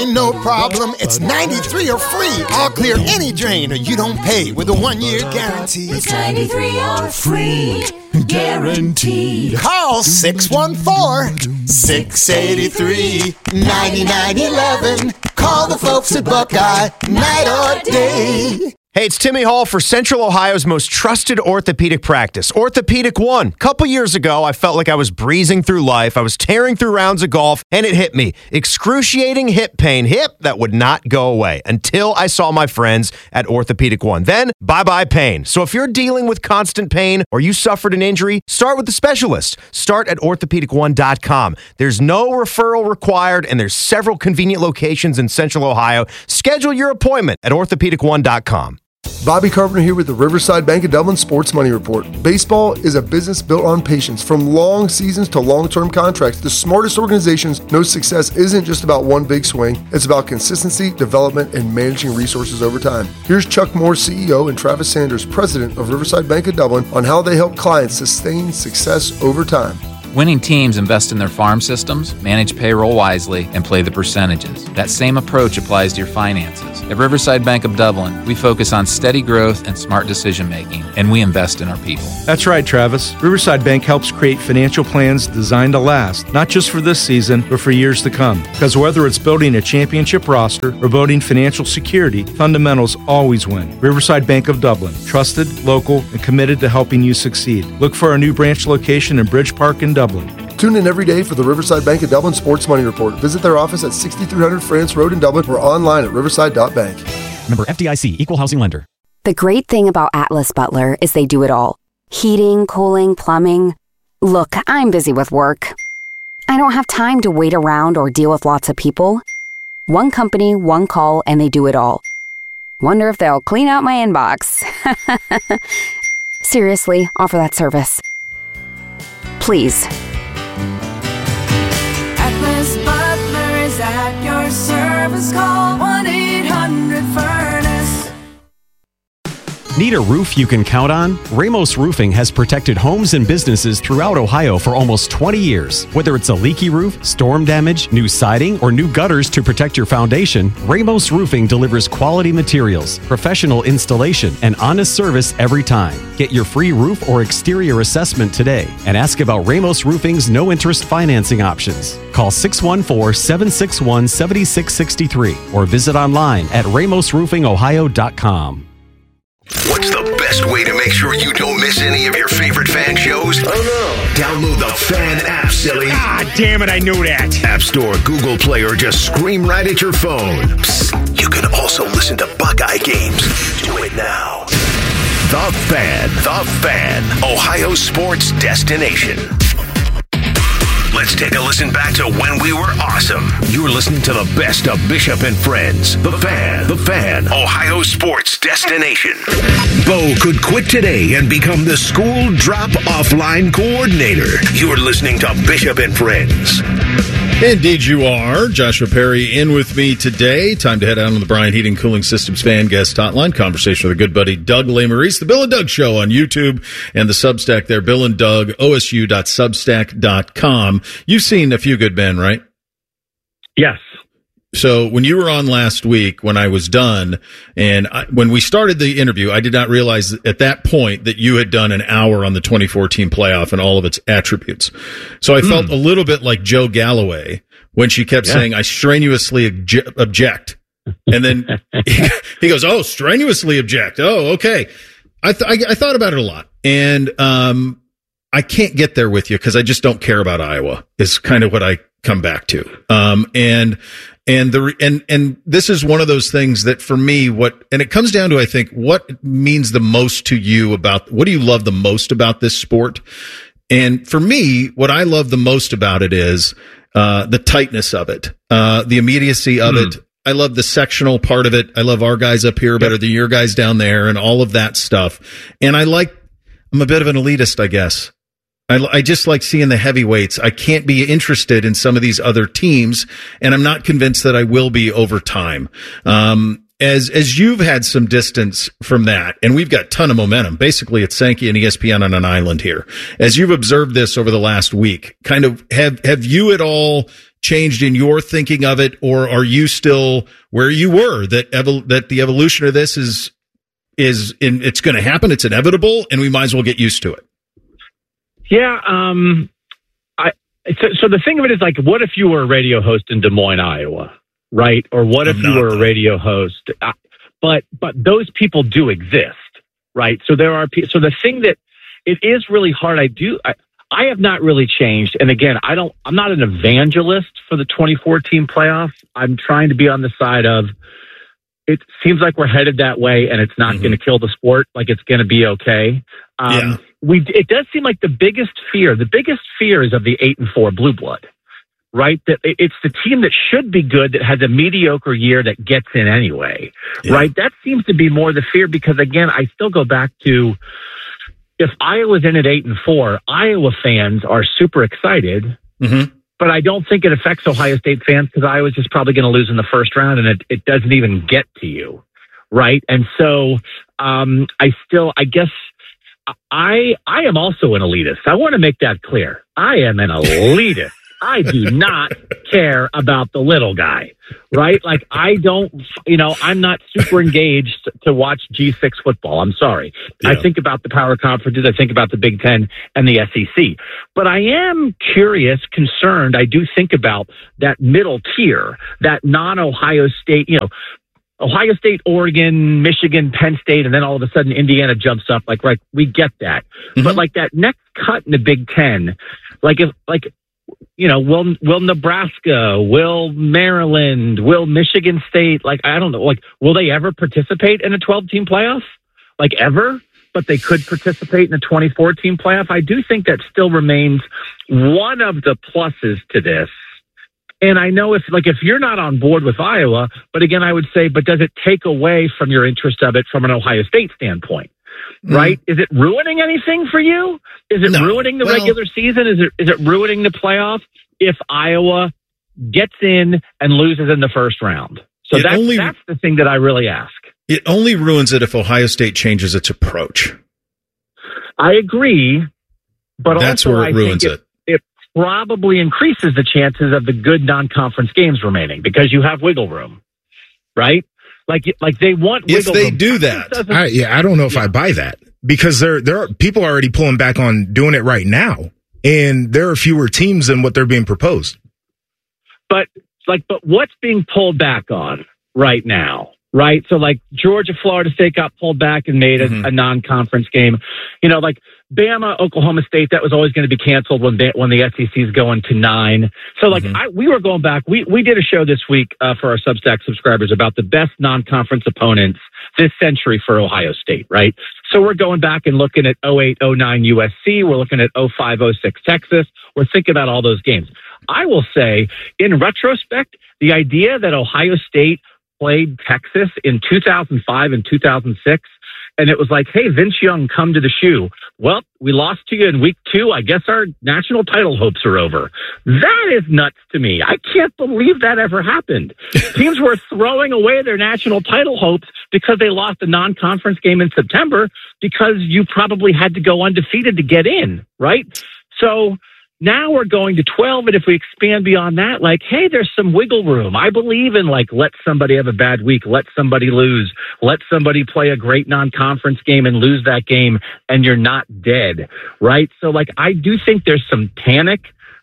ain't no problem. It's 93 or free. I'll clear any drain or you don't pay with a 1-year guarantee. It's 93 or free. Guaranteed. Call 614-683-9911. Call the folks at Buckeye, night or day. Hey, it's Timmy Hall for Central Ohio's most trusted orthopedic practice, Orthopedic One. A couple years ago, I felt like I was breezing through life. I was tearing through rounds of golf, and it hit me. Excruciating hip pain. Hip that would not go away until I saw my friends at Orthopedic One. Then, bye-bye pain. So if you're dealing with constant pain or you suffered an injury, start with the specialist. Start at orthopedic1.com. There's no referral required, and there's several convenient locations in Central Ohio. Schedule your appointment at orthopedic1.com. Bobby Carpenter here with the Riverside Bank of Dublin Sports Money Report. Baseball is a business built on patience. From long seasons to long-term contracts, the smartest organizations know success isn't just about one big swing. It's about consistency, development, and managing resources over time. Here's Chuck Moore, CEO, and Travis Sanders, President of Riverside Bank of Dublin, on how they help clients sustain success over time. Winning teams invest in their farm systems, manage payroll wisely, and play the percentages. That same approach applies to your finances. At Riverside Bank of Dublin, we focus on steady growth and smart decision-making, and we invest in our people. That's right, Travis. Riverside Bank helps create financial plans designed to last, not just for this season, but for years to come. Because whether it's building a championship roster or building financial security, fundamentals always win. Riverside Bank of Dublin, trusted, local, and committed to helping you succeed. Look for our new branch location in Bridge Park in Dublin. Tune in every day for the Riverside Bank of Dublin Sports Money Report. Visit their office at 6300 France Road in Dublin or online at riverside.bank. Member FDIC, Equal Housing Lender. The great thing about Atlas Butler is they do it all. Heating, cooling, plumbing. Look, I'm busy with work. I don't have time to wait around or deal with lots of people. One company, one call, and they do it all. Wonder if they'll clean out my inbox. Seriously, offer that service. Please. Atlas Butler is at your service. Call 1-800-FURNACE. Need a roof you can count on? Ramos Roofing has protected homes and businesses throughout Ohio for almost 20 years. Whether it's a leaky roof, storm damage, new siding, or new gutters to protect your foundation, Ramos Roofing delivers quality materials, professional installation, and honest service every time. Get your free roof or exterior assessment today and ask about Ramos Roofing's no-interest financing options. Call 614-761-7663 or visit online at ramosroofingohio.com. What's the best way to make sure you don't miss any of your favorite fan shows? Oh no! Download the Fan app, silly. Ah, damn it, I knew that. App Store, Google Play, or just scream right at your phone. Psst, you can also listen to Buckeye games. Do it now. The Fan, Ohio sports destination. Let's take a listen back to when we were awesome. You're listening to the best of Bishop and Friends. The Fan, Ohio sports destination. Bo could quit today and become the school drop-off line coordinator. You're listening to Bishop and Friends. Indeed you are. Joshua Perry in with me today. Time to head out on the Bryant Heating Cooling Systems fan guest hotline. Conversation with a good buddy, Doug Lesmerises. The Bill and Doug Show on YouTube and the Substack there, Bill and Doug, osu.substack.com. You've seen A Few Good Men, right? Yes. So when you were on last week, when I was done, and when we started the interview, I did not realize at that point that you had done an hour on the 2014 playoff and all of its attributes. So I felt a little bit like Joe Galloway when she kept saying, I strenuously object. And then he goes, oh, strenuously object. Oh, okay. I thought about it a lot. And I can't get there with you because I just don't care about Iowa is kind of what I come back to. And this is one of those things that for me, and it comes down to, I think, what means the most to you about, what do you love the most about this sport? And for me, what I love the most about it is, the tightness of it, the immediacy of it. I love the sectional part of it. I love our guys up here better than your guys down there and all of that stuff. And I'm a bit of an elitist, I guess. I just like seeing the heavyweights. I can't be interested in some of these other teams, and I'm not convinced that I will be over time. As you've had some distance from that, and we've got a ton of momentum. Basically, it's Sankey and ESPN on an island here. As you've observed this over the last week, kind of have you at all changed in your thinking of it, or are you still where you were, that the evolution of this is it's going to happen, it's inevitable, and we might as well get used to it? Yeah. So the thing of it is, like, what if you were a radio host in Des Moines, Iowa, right? Or what if you were a radio host? But those people do exist, right? So there are so the thing that it is really hard. I have not really changed. And again, I'm not an evangelist for the 2014 playoffs. I'm trying to be on the side of, it seems like we're headed that way and it's not going to kill the sport. Like, it's going to be okay. It does seem like the biggest fear is of the 8-4 blue blood, right? That it's the team that should be good that has a mediocre year that gets in anyway, right? That seems to be more the fear, because again, I still go back to, if Iowa's in at 8-4, Iowa fans are super excited, but I don't think it affects Ohio State fans, because Iowa's just probably going to lose in the first round, and it doesn't even get to you, right? And so I guess I am also an elitist. I want to make that clear. I am an elitist. I do not care about the little guy, right? Like, I don't, I'm not super engaged to watch G6 football. I'm sorry. Yeah. I think about the power conferences. I think about the Big Ten and the SEC. But I am curious, concerned. I do think about that middle tier, that non-Ohio State, Ohio State, Oregon, Michigan, Penn State, and then all of a sudden Indiana jumps up. Like, right, we get that. But like that next cut in the Big Ten, will Nebraska, will Maryland, will Michigan State, I don't know, will they ever participate in a 12-team playoff? Ever? But they could participate in a 24-team playoff. I do think that still remains one of the pluses to this. And I know if you're not on board with Iowa, but again, I would say, but does it take away from your interest of it from an Ohio State standpoint? Right? Is it ruining anything for you? Is it ruining the regular season? Is it ruining the playoff if Iowa gets in and loses in the first round? So that's the thing that I really ask. It only ruins it if Ohio State changes its approach. I agree, but that's also where it ruins it. It probably increases the chances of the good non-conference games remaining, because you have wiggle room, right? Like they want wiggle room. If they do that. I don't know if I buy that, because there are people already pulling back on doing it right now, and there are fewer teams than what they're being proposed. But what's being pulled back on right now? Right. So Georgia, Florida State got pulled back and made a non-conference game. Bama, Oklahoma State, that was always going to be canceled when the SEC is going to 9. So we were going back. We did a show this week for our Substack subscribers about the best non-conference opponents this century for Ohio State. Right. So we're going back and looking at 08, 09 USC. We're looking at 05, 06 Texas. We're thinking about all those games. I will say, in retrospect, the idea that Ohio State played Texas in 2005 and 2006, and it was like, hey, Vince Young, come to the shoe. Well, we lost to you in week 2. I guess our national title hopes are over. That is nuts to me. I can't believe that ever happened. Teams were throwing away their national title hopes because they lost a non-conference game in September, because you probably had to go undefeated to get in, right? So now we're going to 12, and if we expand beyond that, hey, there's some wiggle room. I believe in let somebody have a bad week, let somebody lose, let somebody play a great non-conference game and lose that game, and you're not dead, right? So I do think there's some panic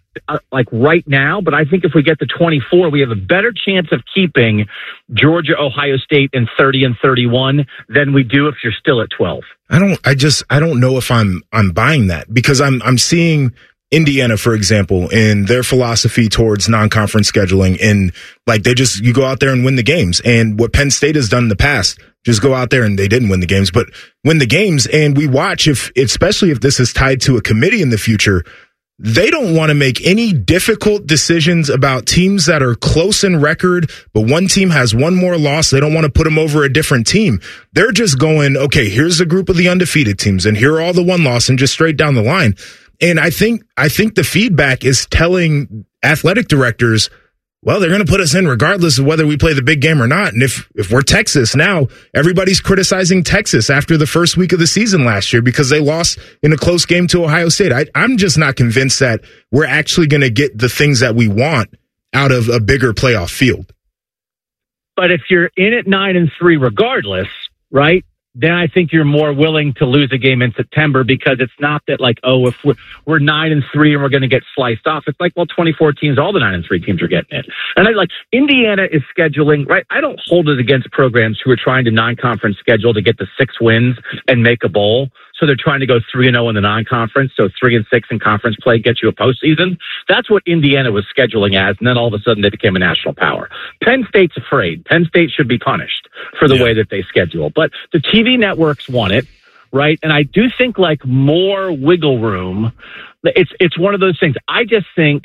right now, but I think if we get to 24, we have a better chance of keeping Georgia, Ohio State in 30 and 31 than we do if you're still at 12. I don't know if I'm buying that, because I'm seeing Indiana, for example, in their philosophy towards non-conference scheduling, and you go out there and win the games. And what Penn State has done in the past, just go out there, and they didn't win the games, but win the games. And we watch, especially if this is tied to a committee in the future, they don't want to make any difficult decisions about teams that are close in record, but one team has one more loss. They don't want to put them over a different team. They're just going, okay, here's a group of the undefeated teams, and here are all the one loss, and just straight down the line. And I think the feedback is telling athletic directors, well, they're going to put us in regardless of whether we play the big game or not. And if we're Texas now, everybody's criticizing Texas after the first week of the season last year because they lost in a close game to Ohio State. I'm just not convinced that we're actually going to get the things that we want out of a bigger playoff field. But if you're in at 9-3 regardless, right, then I think you're more willing to lose a game in September, because it's not that like, oh, if we're 9-3 and we're going to get sliced off. It's like, well, 24 teams, all the 9-3 teams are getting it. And I like Indiana is scheduling, right? I don't hold it against programs who are trying to non-conference schedule to get the 6 wins and make a bowl. So they're trying to go 3-0 in the non-conference. So 3-6 in conference play gets you a postseason. That's what Indiana was scheduling as. And then all of a sudden they became a national power. Penn State's afraid. Penn State should be punished for the way that they schedule. But the TV networks want it, right? And I do think like more wiggle room. It's one of those things. I just think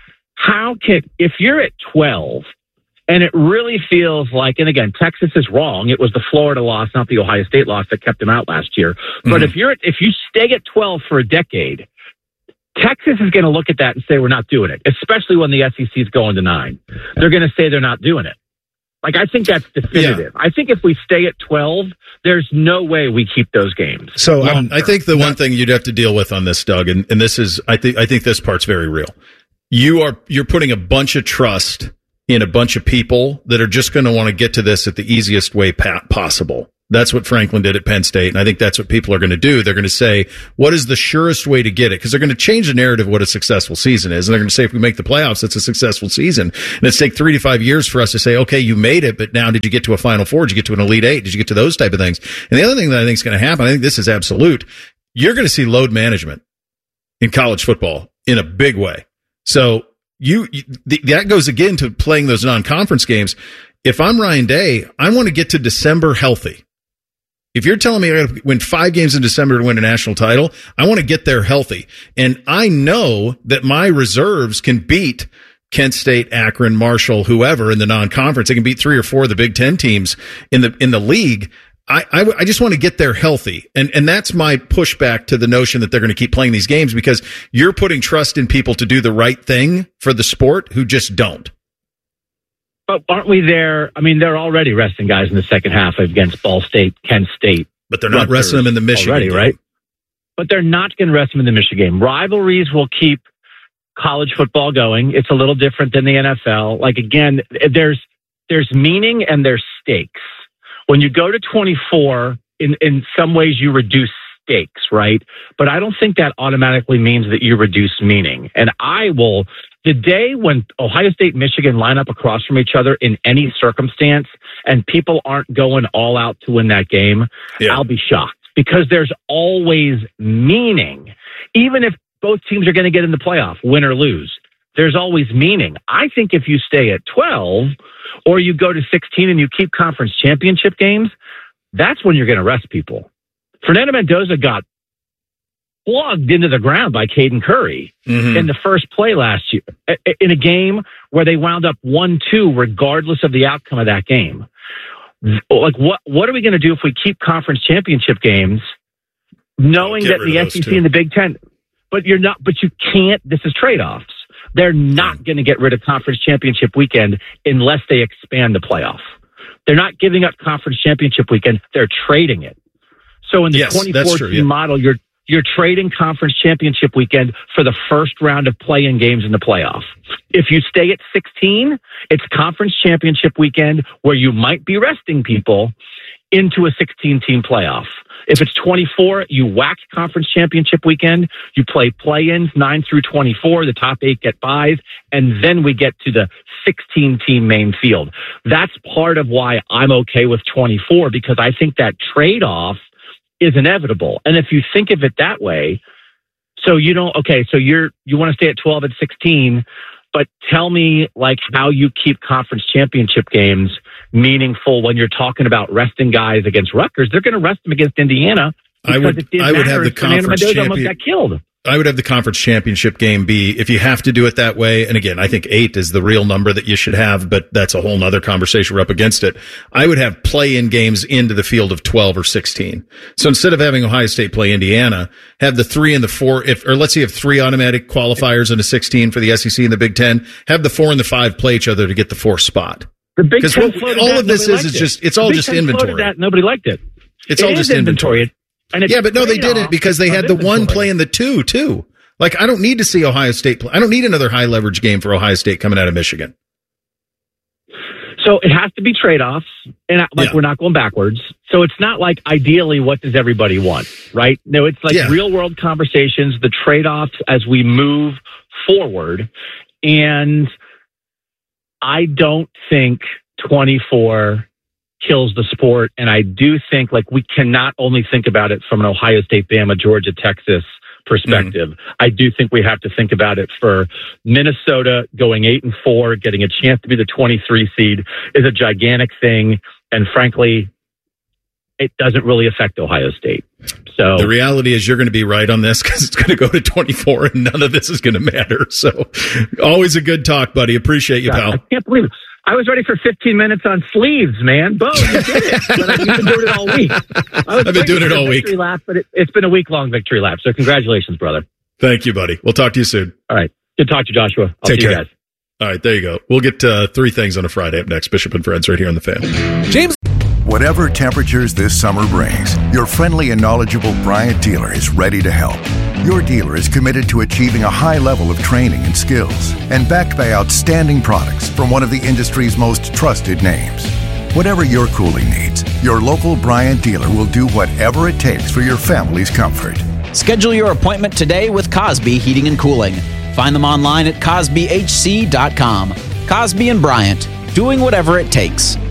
if you're at 12, and it really feels like, and again, Texas is wrong. It was the Florida loss, not the Ohio State loss, that kept them out last year. But if you stay at 12 for a decade, Texas is going to look at that and say, we're not doing it, especially when the SEC is going to 9. They're going to say they're not doing it. Like, I think that's definitive. Yeah. I think if we stay at 12, there's no way we keep those games. So I think the one thing you'd have to deal with on this, Doug, and this is, I think this part's very real. You're putting a bunch of trust in a bunch of people that are just going to want to get to this at the easiest way possible. That's what Franklin did at Penn State, and I think that's what people are going to do. They're going to say, what is the surest way to get it? Because they're going to change the narrative of what a successful season is, and they're going to say, if we make the playoffs, it's a successful season. And it's take 3 to 5 years for us to say, okay, you made it, but now did you get to a Final Four? Did you get to an Elite Eight? Did you get to those type of things? And the other thing that I think is going to happen, I think this is absolute, you're going to see load management in college football in a big way. So that goes again to playing those non-conference games. If I'm Ryan Day, I want to get to December healthy. If you're telling me I got to win 5 games in December to win a national title, I want to get there healthy. And I know that my reserves can beat Kent State, Akron, Marshall, whoever in the non-conference. They can beat 3 or 4 of the Big Ten teams in the league. I just want to get there healthy. And that's my pushback to the notion that they're going to keep playing these games, because you're putting trust in people to do the right thing for the sport who just don't. But aren't we there? I mean, they're already resting guys in the second half against Ball State, Kent State. But they're not resting them in the Michigan game. Right? But they're not going to rest them in the Michigan game. Rivalries will keep college football going. It's a little different than the NFL. Like, again, there's meaning and there's stakes. When you go to 24, in some ways you reduce stakes, right? But I don't think that automatically means that you reduce meaning. And the day when Ohio State and Michigan line up across from each other in any circumstance and people aren't going all out to win that game, I'll be shocked, because there's always meaning. Even if both teams are going to get in the playoff, win or lose, there's always meaning. I think if you stay at 12 or you go to 16 and you keep conference championship games, that's when you're going to rest people. Fernando Mendoza got plugged into the ground by Caden Curry in the first play last year in a game where they wound up 1-2 regardless of the outcome of that game. Like, what are we going to do if we keep conference championship games knowing that the SEC and the Big Ten, but you can't, this is trade-offs. They're not going to get rid of conference championship weekend unless they expand the playoff. They're not giving up conference championship weekend. They're trading it. So in the 2014 model, you're trading conference championship weekend for the first round of play-in games in the playoff. If you stay at 16, it's conference championship weekend where you might be resting people into a 16-team playoff. If it's 24, you whack conference championship weekend. You play play-ins 9 through 24. The top 8 get buys, and then we get to the 16-team main field. That's part of why I'm okay with 24, because I think that trade-off is inevitable. And if you think of it that way, so you want to stay at 12 at 16, but tell me like how you keep conference championship games meaningful when you're talking about resting guys against Rutgers. They're going to rest them against Indiana. I would have the conference got killed. I would have the conference championship game be, if you have to do it that way, and again, I think 8 is the real number that you should have, but that's a whole nother conversation. We're up against it. I would have play-in games into the field of 12 or 16. So instead of having Ohio State play Indiana, have the 3 and the 4, or let's say you have 3 automatic qualifiers and a 16 for the SEC and the Big Ten, have the 4 and the 5 play each other to get the 4th spot. The Big Ten floated all of this is just, it's all just inventory. Nobody liked it. It's all just inventory. But no, they didn't, because they had the 1 playing the 2 too. Like, I don't need to see Ohio State play. I don't need another high leverage game for Ohio State coming out of Michigan. So it has to be trade-offs, and we're not going backwards. So it's not like ideally what does everybody want, right? No, it's like real-world conversations, the trade-offs as we move forward. And I don't think 24 kills the sport. And I do think like we cannot only think about it from an Ohio State, Bama, Georgia, Texas perspective. I do think we have to think about it for Minnesota going 8-4, getting a chance to be the 23 seed is a gigantic thing. And frankly, it doesn't really affect Ohio State. So the reality is you're going to be right on this because it's going to go to 24 and none of this is going to matter. So always a good talk, buddy. Appreciate you, pal. I can't believe it. I was ready for 15 minutes on sleeves, man. Boom, you did it. But you've been doing it all week. I've been doing it all week. Lap, but it's been a week-long victory lap. So congratulations, brother. Thank you, buddy. We'll talk to you soon. All right. Good talk to you, Joshua. Take care. You guys. All right, there you go. We'll get three things on a Friday up next. Bishop and Friends right here on The Fan. James. Whatever temperatures this summer brings, your friendly and knowledgeable Bryant dealer is ready to help. Your dealer is committed to achieving a high level of training and skills and backed by outstanding products from one of the industry's most trusted names. Whatever your cooling needs, your local Bryant dealer will do whatever it takes for your family's comfort. Schedule your appointment today with Cosby Heating and Cooling. Find them online at CosbyHC.com. Cosby and Bryant, doing whatever it takes.